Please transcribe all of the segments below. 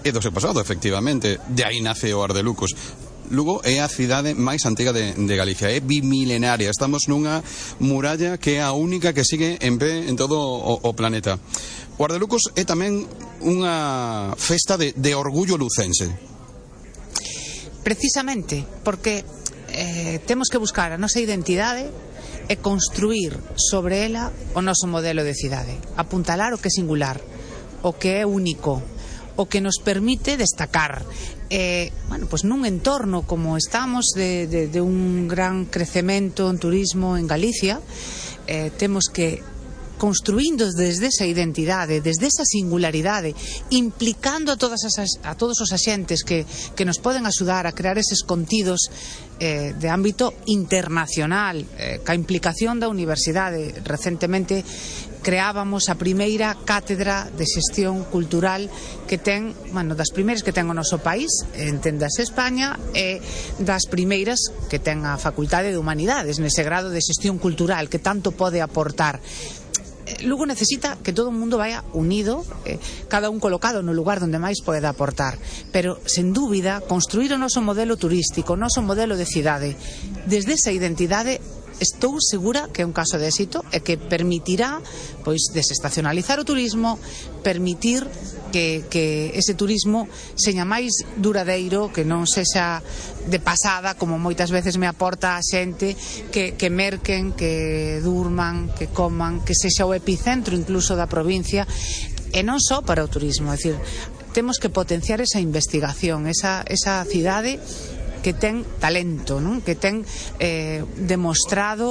e do seu pasado, efectivamente. De aí nace o Ardelucos. Lugo é a cidade máis antiga de Galicia, é bimilenaria. Estamos nunha muralla que é a única que sigue en pé en todo o planeta. O Ardelucos é tamén unha festa de orgullo lucense. Precisamente, porque temos que buscar a nosa identidade e construir sobre ela o noso modelo de cidade. Apuntalar o que é singular, o que é único, o que nos permite destacar. Bueno, pues nun entorno como estamos de un gran crecemento en turismo en Galicia, temos que construindo desde esa identidade, desde esa singularidade, implicando a todos os axentes que nos poden axudar a crear eses contidos de ámbito internacional, ca implicación da universidade. Recentemente creábamos a primeira cátedra de xestión cultural que ten, bueno, das primeiras que ten o noso país, enténdase España, e das primeiras que ten a Facultade de Humanidades, nese grado de xestión cultural que tanto pode aportar. Lugo necesita que todo o mundo vaya unido, cada un colocado no lugar onde máis poida aportar, pero sen dúbida construir o noso modelo turístico, o noso modelo de cidade desde esa identidade, estou segura que é un caso de éxito e que permitirá pois desestacionalizar o turismo, permitir que ese turismo seña máis duradeiro, que non sexa de pasada como moitas veces me aporta a xente, que merquen, que durman, que coman, que sexa o epicentro incluso da provincia, e non só para o turismo. É dicir, temos que potenciar esa investigación, esa cidade que ten talento, non? Que ten demostrado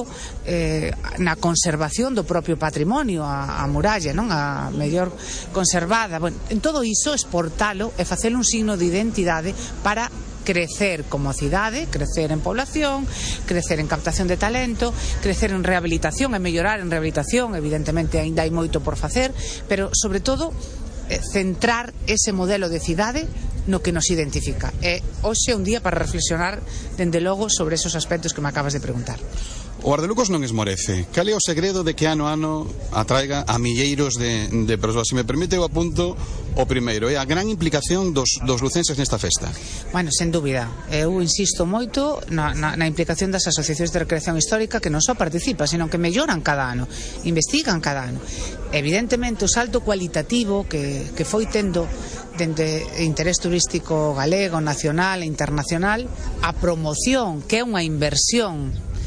na conservación do propio patrimonio, a muralla, non? A mellor conservada. Bueno, en todo iso, exportalo e facelo un signo de identidade para crecer como cidade, crecer en población, crecer en captación de talento, crecer en rehabilitación e mellorar en rehabilitación. Evidentemente aínda hai moito por facer, pero sobre todo centrar ese modelo de cidade no que nos identifica. Hoxe é un día para reflexionar dende logo sobre esos aspectos que me acabas de preguntar. O Ardelucos non esmorece. Cal é o segredo de que ano a ano atraiga a milleiros de persoas? Se me permite, eu apunto o primeiro, é a gran implicación dos lucenses nesta festa. Bueno, sen dúbida. Eu insisto moito na implicación das asociacións de recreación histórica, que non só participan, sino que melloran cada ano, investigan cada ano. Evidentemente, o salto cualitativo que foi tendo dende interés turístico galego, nacional e internacional, a promoción, que é unha inversión.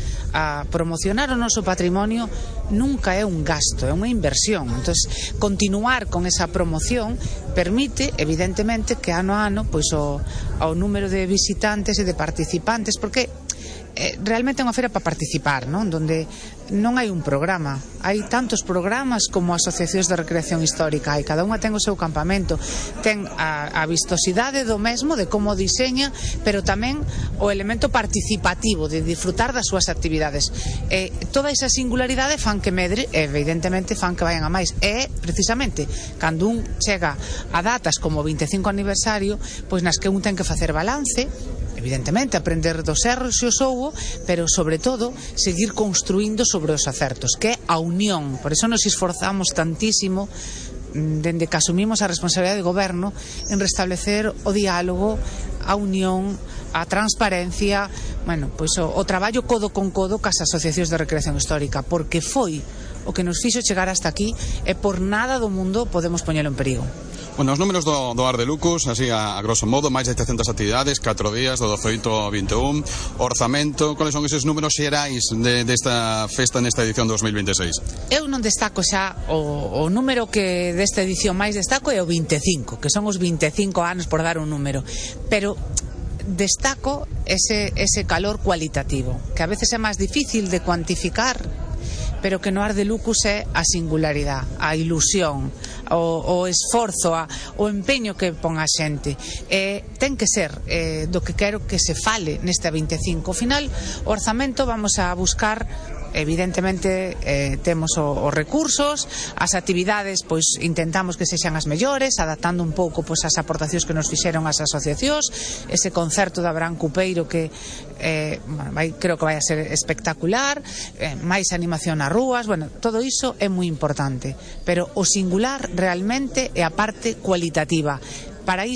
A promocionar o noso patrimonio nunca é un gasto, é unha inversión. Entón, continuar con esa promoción permite, evidentemente, que ano a ano pois o número de visitantes e de participantes, porque realmente é unha feira para participar, non? Donde non hai un programa, hai tantos programas como asociacións de recreación histórica, hai cada unha ten o seu campamento, ten a vistosidade do mesmo, de como diseña, pero tamén o elemento participativo de disfrutar das súas actividades. Toda esa singularidade fan que medre, evidentemente fan que vayan a máis. Precisamente cando un chega a datas como o 25 aniversario, pois nas que un ten que facer balance, evidentemente aprender dos erros e os houbo, pero sobre todo seguir construindo sobre os acertos, que é a unión. Por eso nos esforzamos tantísimo dende que asumimos a responsabilidade de goberno en restablecer o diálogo, a unión, a transparencia, bueno, pois o traballo codo con codo cas asociacións de recreación histórica, porque foi o que nos fixo chegar hasta aquí e por nada do mundo podemos poñelo en perigo. Bueno, os números do Ardelucos, así a grosso modo, máis de 700 actividades, 4 días, do 18 ao 21, orzamento, quales son eses números xerais desta festa nesta edición 2026? Eu non destaco xa o número que desta edición máis destaco é o 25, que son os 25 anos, por dar un número, pero destaco ese calor cualitativo, que a veces é máis difícil de cuantificar, pero que no Ardelucos é a singularidade, a ilusión, o esforzo, o empeño que pon a xente. Ten que ser do que quero que se fale neste 25. Ao final, o orzamento vamos a buscar, evidentemente temos os recursos, as actividades pois intentamos que sexan as mellores, adaptando un pouco pois as aportacións que nos fixeron as asociacións, ese concerto da Abraham Cupeiro que creo que vai a ser espectacular, máis animación nas rúas, bueno, todo iso é moi importante, pero o singular realmente é a parte cualitativa. Para